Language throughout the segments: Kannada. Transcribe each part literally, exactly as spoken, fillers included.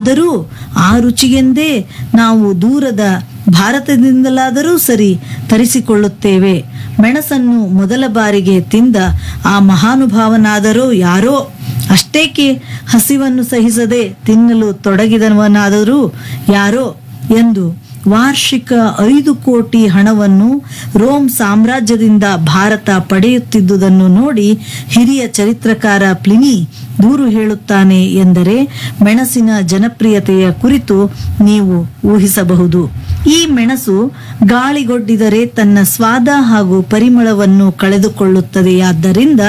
ಆದರೂ ಆ ರುಚಿಗೆಂದೇ ನಾವು ದೂರದ ಭಾರತದಿಂದಲಾದರೂ ಸರಿ ತರಿಸಿಕೊಳ್ಳುತ್ತೇವೆ. ಮೆಣಸನ್ನು ಮೊದಲ ಬಾರಿಗೆ ತಿಂದ ಆ ಮಹಾನುಭಾವನಾದರೋ ಯಾರೋ, ಅಷ್ಟೇಕೆ ಹಸಿವನ್ನು ಸಹಿಸದೆ ತಿನ್ನಲು ತೊಡಗಿದವನಾದರೂ ಯಾರೋ ಎಂದು ವಾರ್ಷಿಕ ಐದು ಕೋಟಿ ಹಣವನ್ನು ರೋಮ್ ಸಾಮ್ರಾಜ್ಯದಿಂದ ಭಾರತ ಪಡೆಯುತ್ತಿದ್ದುದನ್ನು ನೋಡಿ ಹಿರಿಯ ಚರಿತ್ರಕಾರ ಪ್ಲಿನಿ ದೂರು ಹೇಳುತ್ತಾನೆ ಎಂದರೆ ಮೆಣಸಿನ ಜನಪ್ರಿಯತೆಯ ಕುರಿತು ನೀವು ಊಹಿಸಬಹುದು. ಈ ಮೆಣಸು ಗಾಳಿಗೊಡ್ಡಿದರೆ ತನ್ನ ಸ್ವಾದ ಹಾಗೂ ಪರಿಮಳವನ್ನು ಕಳೆದುಕೊಳ್ಳುತ್ತದೆಯಾದ್ದರಿಂದ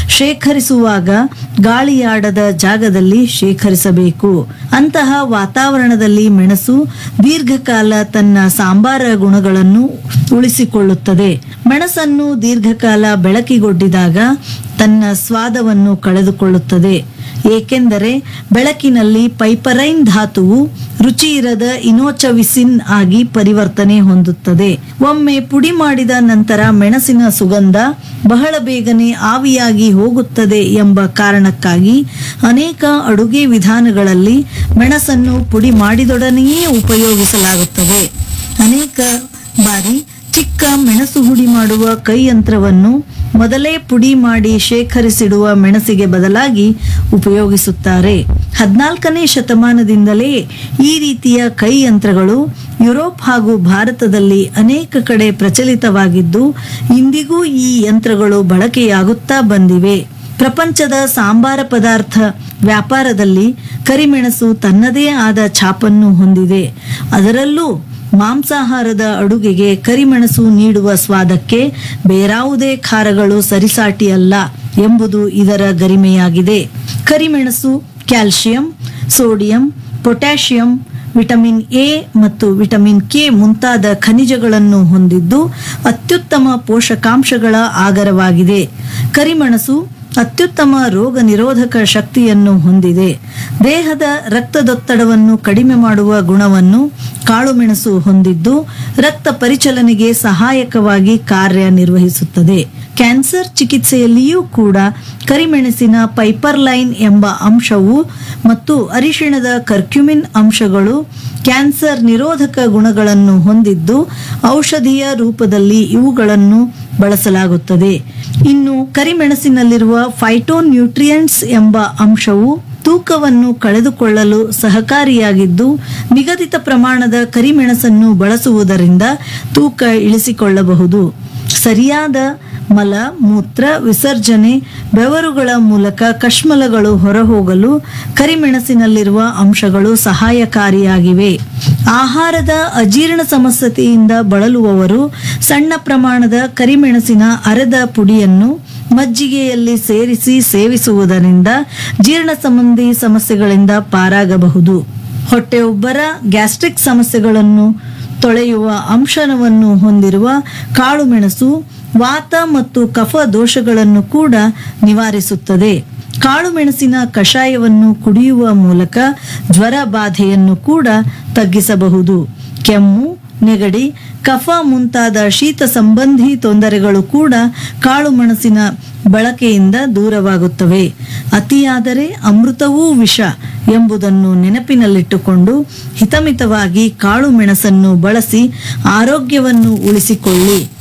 ಶೇಖರಿಸುವಾಗ ಗಾಳಿಯಾಡದ ಜಾಗದಲ್ಲಿ ಶೇಖರಿಸಬೇಕು. ಅಂತಹ ವಾತಾವರಣದಲ್ಲಿ ಮೆಣಸು ದೀರ್ಘಕಾಲ ತನ್ನ ಸಾಂಬಾರ ಗುಣಗಳನ್ನು ಉಳಿಸಿಕೊಳ್ಳುತ್ತದೆ. ಮೆಣಸನ್ನು ದೀರ್ಘಕಾಲ ಬೆಳಕಿಗೊಡ್ಡಿದಾಗ ತನ್ನ ಸ್ವಾದವನ್ನು ಕಳೆದುಕೊಳ್ಳುತ್ತದೆ. ಏಕೆಂದರೆ ಬೆಳಕಿನಲ್ಲಿ ಪೈಪರೈನ್ ಧಾತುವು ರುಚಿಯಿರದ ಇನೋಚವಿಸಿನ್ ಆಗಿ ಪರಿವರ್ತನೆ ಹೊಂದುತ್ತದೆ. ಒಮ್ಮೆ ಪುಡಿ ಮಾಡಿದ ನಂತರ ಮೆಣಸಿನ ಸುಗಂಧ ಬಹಳ ಬೇಗನೆ ಆವಿಯಾಗಿ ಹೋಗುತ್ತದೆ ಎಂಬ ಕಾರಣಕ್ಕಾಗಿ ಅನೇಕ ಅಡುಗೆ ವಿಧಾನಗಳಲ್ಲಿ ಮೆಣಸನ್ನು ಪುಡಿ ಮಾಡಿದೊಡನೆಯೇ ಉಪಯೋಗಿಸಲಾಗುತ್ತದೆ. ಅನೇಕ ಬಾರಿ ಚಿಕ್ಕ ಮೆಣಸು ಹುಡಿ ಮಾಡುವ ಕೈಯಂತ್ರವನ್ನು ಮೊದಲೇ ಪುಡಿ ಮಾಡಿ ಶೇಖರಿಸಿಡುವ ಮೆಣಸಿಗೆ ಬದಲಾಗಿ ಉಪಯೋಗಿಸುತ್ತಾರೆ. ಹದಿನಾಲ್ಕನೇ ಶತಮಾನದಿಂದಲೇ ಈ ರೀತಿಯ ಕೈಯಂತ್ರಗಳು ಯುರೋಪ್ ಹಾಗೂ ಭಾರತದಲ್ಲಿ ಅನೇಕ ಕಡೆ ಪ್ರಚಲಿತವಾಗಿದ್ದು ಇಂದಿಗೂ ಈ ಯಂತ್ರಗಳು ಬಳಕೆಯಾಗುತ್ತಾ ಬಂದಿವೆ. ಪ್ರಪಂಚದ ಸಾಂಬಾರ ಪದಾರ್ಥ ವ್ಯಾಪಾರದಲ್ಲಿ ಕರಿಮೆಣಸು ತನ್ನದೇ ಆದ ಛಾಪನ್ನು ಹೊಂದಿದೆ. ಅದರಲ್ಲೂ ಮಾಂಸಾಹಾರದ ಅಡುಗೆಗೆ ಕರಿಮೆಣಸು ನೀಡುವ ಸ್ವಾದಕ್ಕೆ ಬೇರಾವುದೇ ಖಾರಗಳು ಸರಿಸಾಟಿಯಲ್ಲ ಎಂಬುದು ಇದರ ಗರಿಮೆಯಾಗಿದೆ. ಕರಿಮೆಣಸು calcium, sodium, potassium, vitamin A ಮತ್ತು ವಿಟಮಿನ್ ಕೆ ಮುಂತಾದ ಖನಿಜಗಳನ್ನು ಹೊಂದಿದ್ದು ಅತ್ಯುತ್ತಮ ಪೋಷಕಾಂಶಗಳ ಆಗರವಾಗಿದೆ. ಕರಿಮೆಣಸು ಅತ್ಯುತ್ತಮ ರೋಗ ನಿರೋಧಕ ಶಕ್ತಿಯನ್ನು ಹೊಂದಿದೆ. ದೇಹದ ರಕ್ತದೊತ್ತಡವನ್ನು ಕಡಿಮೆ ಮಾಡುವ ಗುಣವನ್ನು ಕಾಳುಮೆಣಸು ಹೊಂದಿದ್ದು ರಕ್ತ ಪರಿಚಲನೆಗೆ ಸಹಾಯಕವಾಗಿ ಕಾರ್ಯನಿರ್ವಹಿಸುತ್ತದೆ. ಕ್ಯಾನ್ಸರ್ ಚಿಕಿತ್ಸೆಯಲ್ಲಿಯೂ ಕೂಡ ಕರಿಮೆಣಸಿನ ಪೈಪರ್ಲೈನ್ ಎಂಬ ಅಂಶವು ಮತ್ತು ಅರಿಶಿಣದ ಕರ್ಕ್ಯುಮಿನ್ ಅಂಶಗಳು ಕ್ಯಾನ್ಸರ್ ನಿರೋಧಕ ಗುಣಗಳನ್ನು ಹೊಂದಿದ್ದು ಔಷಧಿಯ ರೂಪದಲ್ಲಿ ಇವುಗಳನ್ನು ಬಳಸಲಾಗುತ್ತದೆ. ಇನ್ನು ಕರಿಮೆಣಸಿನಲ್ಲಿರುವ ಫೈಟೋನ್ಯೂಟ್ರಿಯೆಂಟ್ಸ್ ಎಂಬ ಅಂಶವು ತೂಕವನ್ನು ಕಳೆದುಕೊಳ್ಳಲು ಸಹಕಾರಿಯಾಗಿದ್ದು ನಿಗದಿತ ಪ್ರಮಾಣದ ಕರಿಮೆಣಸನ್ನು ಬಳಸುವುದರಿಂದ ತೂಕ ಇಳಿಸಿಕೊಳ್ಳಬಹುದು. ಸರಿಯಾದ ಮಲ ಮೂತ್ರ ವಿಸರ್ಜನೆ ಬೆವರುಗಳ ಮೂಲಕ ಕಶ್ಮಲಗಳು ಹೊರಹೋಗಲು ಕರಿಮೆಣಸಿನಲ್ಲಿರುವ ಅಂಶಗಳು ಸಹಾಯಕಾರಿಯಾಗಿವೆ. ಆಹಾರದ ಅಜೀರ್ಣ ಸಮಸ್ಯೆಯಿಂದ ಬಳಲುವವರು ಸಣ್ಣ ಪ್ರಮಾಣದ ಕರಿಮೆಣಸಿನ ಅರೆದ ಪುಡಿಯನ್ನು ಮಜ್ಜಿಗೆಯಲ್ಲಿ ಸೇರಿಸಿ ಸೇವಿಸುವುದರಿಂದ ಜೀರ್ಣ ಸಂಬಂಧಿ ಸಮಸ್ಯೆಗಳಿಂದ ಪಾರಾಗಬಹುದು. ಹೊಟ್ಟೆಯುಬ್ಬರ ಗ್ಯಾಸ್ಟ್ರಿಕ್ ಸಮಸ್ಯೆಗಳನ್ನು ತೊಳೆಯುವ ಅಂಶವನ್ನು ಹೊಂದಿರುವ ಕಾಳುಮೆಣಸು ವಾತ ಮತ್ತು ಕಫ ದೋಷಗಳನ್ನು ಕೂಡ ನಿವಾರಿಸುತ್ತದೆ. ಕಾಳುಮೆಣಸಿನ ಕಷಾಯವನ್ನು ಕುಡಿಯುವ ಮೂಲಕ ಜ್ವರ ಬಾಧೆಯನ್ನು ಕೂಡ ತಗ್ಗಿಸಬಹುದು. ಕೆಮ್ಮು, ನೆಗಡಿ, ಕಫ ಮುಂತಾದ ಶೀತ ಸಂಬಂಧಿ ತೊಂದರೆಗಳು ಕೂಡ ಕಾಳುಮೆಣಸಿನ ಬಳಕೆಯಿಂದ ದೂರವಾಗುತ್ತವೆ. ಅತಿಯಾದರೆ ಅಮೃತವೂ ವಿಷ ಎಂಬುದನ್ನು ನೆನಪಿನಲ್ಲಿಟ್ಟುಕೊಂಡು ಹಿತಮಿತವಾಗಿ ಕಾಳುಮೆಣಸನ್ನು ಬಳಸಿ ಆರೋಗ್ಯವನ್ನು ಉಳಿಸಿಕೊಳ್ಳಿ.